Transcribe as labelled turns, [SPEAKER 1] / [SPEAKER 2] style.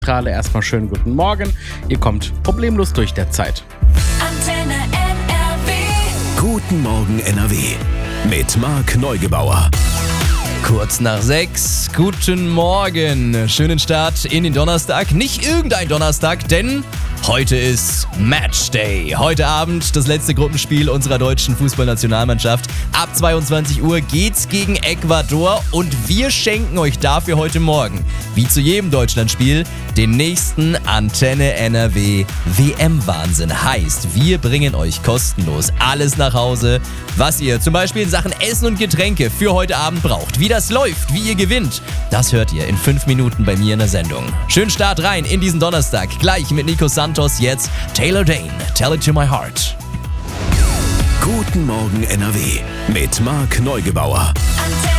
[SPEAKER 1] Erstmal schönen guten Morgen. Ihr kommt problemlos durch der Zeit.
[SPEAKER 2] Antenne NRW.
[SPEAKER 3] Guten Morgen NRW mit Marc Neugebauer.
[SPEAKER 4] Kurz nach 6, guten Morgen. Schönen Start in den Donnerstag. Nicht irgendein Donnerstag, denn heute ist Matchday. Heute Abend das letzte Gruppenspiel unserer deutschen Fußballnationalmannschaft. Ab 22 Uhr geht's gegen Ecuador und wir schenken euch dafür heute Morgen, wie zu jedem Deutschlandspiel, den nächsten Antenne NRW WM-Wahnsinn. Heißt, wir bringen euch kostenlos alles nach Hause, was ihr zum Beispiel in Sachen Essen und Getränke für heute Abend braucht. Wie das läuft, wie ihr gewinnt, das hört ihr in 5 Minuten bei mir in der Sendung. Schönen Start rein in diesen Donnerstag. Gleich mit Nico Santos, jetzt Taylor Dayne, Tell It To My Heart.
[SPEAKER 3] Guten Morgen NRW mit Marc Neugebauer.
[SPEAKER 2] Antenne